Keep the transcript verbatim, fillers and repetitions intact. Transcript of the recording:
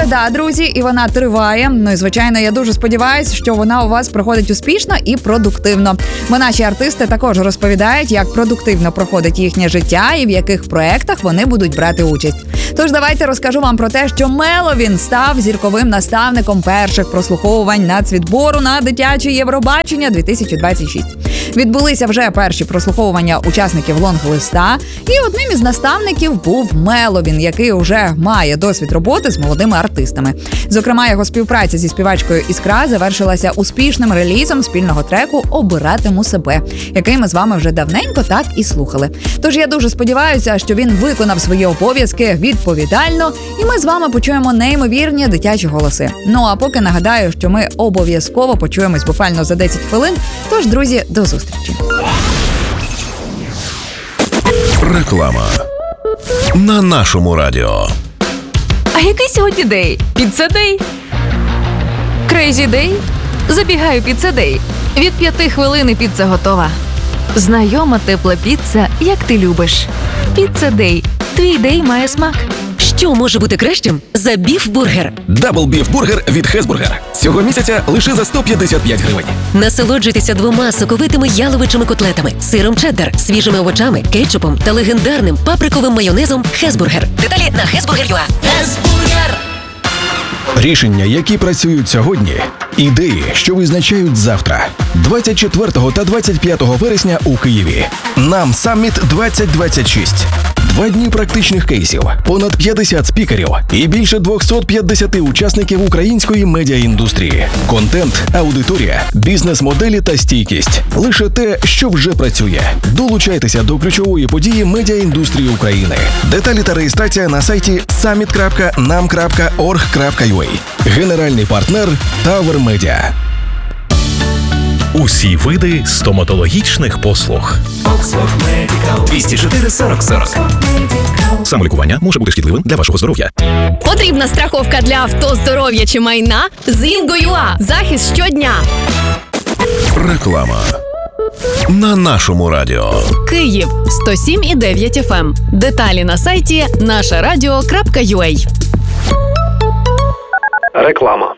середа, друзі, і вона триває. Ну і, звичайно, я дуже сподіваюся, що вона у вас проходить успішно і продуктивно. Бо наші артисти також розповідають, як продуктивно проходить їхнє життя і в яких проєктах вони будуть брати участь. Тож давайте розкажу вам про те, що Меловін став зірковим наставником перших прослуховувань нацвідбору на дитяче Євробачення дві тисячі двадцять шість. Відбулися вже перші прослуховування учасників лонг-листа, і одним із наставників був Меловін, який уже має досвід роботи з молодими артистами. Зокрема, його співпраця зі співачкою Іскра завершилася успішним релізом спільного треку «Обиратиму себе», який ми з вами вже давненько так і слухали. Тож я дуже сподіваюся, що він виконав свої обов'язки відповідально, і ми з вами почуємо неймовірні дитячі голоси. Ну а поки нагадаю, що ми обов'язково почуємось буквально за десять хвилин. Тож, друзі, до зустрічі. Реклама на нашому радіо. А який сьогодні день? Піцца-дей? Крейзі-дей? Забігаю піцца-дей. Від п'яти хвилин і піца готова. Знайома тепла піца, як ти любиш. Піцца-дей. Твій дей має смак. Що може бути кращим за біф-бургер? Дабл біф-бургер від Хесбургер. Цього місяця лише за сто п'ятдесят п'ять гривень. Насолоджуйтеся двома соковитими яловичими котлетами, сиром чеддер, свіжими овочами, кетчупом та легендарним паприковим майонезом Хесбургер. Деталі на хесбургер точка ю а. Хесбургер! Рішення, які працюють сьогодні. Ідеї, що визначають завтра. двадцять четвертого та двадцять п'ятого вересня у Києві. Нам Самміт двадцять двадцять шість. Два дні практичних кейсів, понад п'ятдесят спікерів і більше двісті п'ятдесят учасників української медіаіндустрії. Контент, аудиторія, бізнес-моделі та стійкість. Лише те, що вже працює. Долучайтеся до ключової події медіаіндустрії України. Деталі та реєстрація на сайті саміт крапка нам крапка орг крапка ю а. Генеральний партнер Тавер Медіа. Усі види стоматологічних послуг. двісті чотири сорок сорок. Самолікування може бути шкідливим для вашого здоров'я. Потрібна страховка для авто, здоров'я чи майна? Зінго.ua. Захист щодня. Реклама на нашому радіо. Київ. сто сім і дев'ять еф ем. Деталі на сайті наша радіо крапка ю а. Реклама.